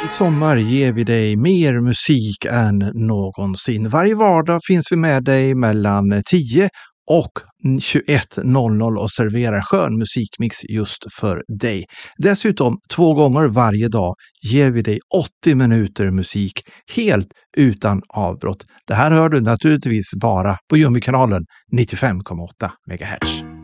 I sommar ger vi dig mer musik än någonsin. Varje vardag finns vi med dig mellan 10 och 21.00 och serverar skön musikmix just för dig. Dessutom 2 gånger varje dag ger vi dig 80 minuter musik helt utan avbrott. Det här hör du naturligtvis bara på Jummikanalen 95,8 MHz.